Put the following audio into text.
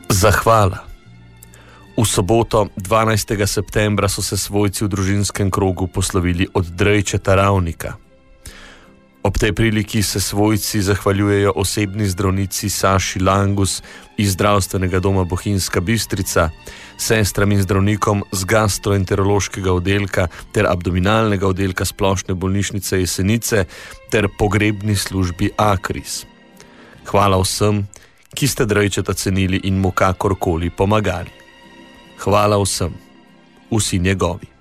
Zahvala. V soboto, 12. septembra, so se svojci v družinskem krogu poslovili od Drejčeta Ravnika. Ob tej priliki se svojci zahvaljujejo osebni zdravnici Saši Langus iz zdravstvenega doma Bohinjska Bistrica, sestram in zdravnikom z gastroenterološkega oddelka ter abdominalnega oddelka Splošne bolnišnice Jesenice ter pogrebni službi Akris. Hvala vsem, ki ste Drejčeta cenili in mu kakorkoli pomagali. Hvala vsem, vsi njegovi.